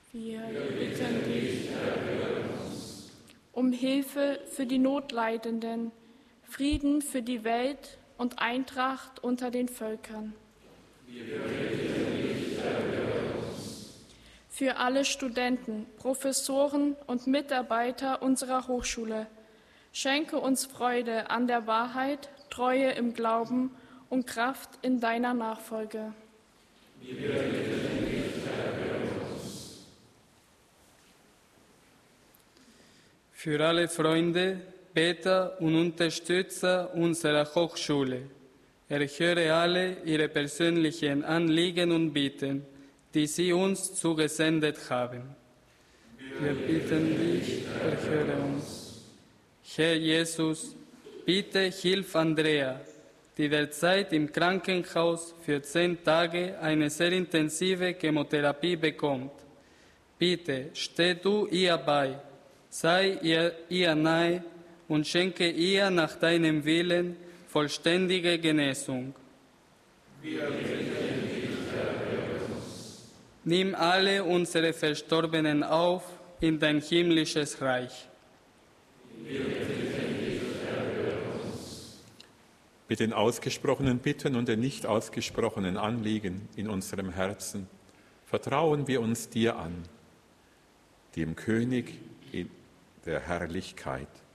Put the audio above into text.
Wir bitten dich, um Hilfe für die Notleidenden, Frieden für die Welt und Eintracht unter den Völkern. Wir bitten dich, für alle Studenten, Professoren und Mitarbeiter unserer Hochschule. Schenke uns Freude an der Wahrheit, Treue im Glauben und Kraft in deiner Nachfolge. Wir bitten dich, für alle Freunde, Beter und Unterstützer unserer Hochschule. Erhöre alle ihre persönlichen Anliegen und Bitten, die sie uns zugesendet haben. Wir bitten dich, erhöre uns. Herr Jesus, bitte hilf Andrea, die derzeit im Krankenhaus für 10 Tage eine sehr intensive Chemotherapie bekommt. Bitte steh du ihr bei, sei ihr nahe und schenke ihr nach deinem Willen vollständige Genesung. Wir bitten dich, erhöre uns. Nimm alle unsere Verstorbenen auf in dein himmlisches Reich. Wir bitten dich, erhöre uns. Mit den ausgesprochenen Bitten und den nicht ausgesprochenen Anliegen in unserem Herzen vertrauen wir uns dir an, dem König in der Herrlichkeit.